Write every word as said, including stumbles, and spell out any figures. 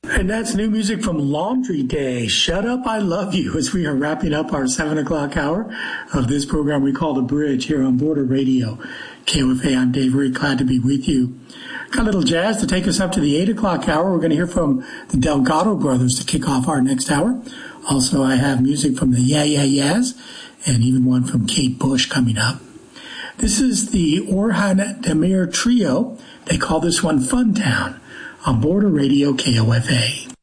And that's new music from Laundry Day, Shut Up, I Love You, as we are wrapping up our seven o'clock hour of this program we call The Bridge here on Border Radio. K O F A, I'm Dave, very glad to be with you. Got a little jazz to take us up to the eight o'clock hour. We're going to hear from the Delgado Brothers to kick off our next hour. Also, I have music from the Yeah Yeah Yeahs and even one from Kate Bush coming up. This is the Orhan Demir Trio. They call this one Fun Town on Border Radio K O F A.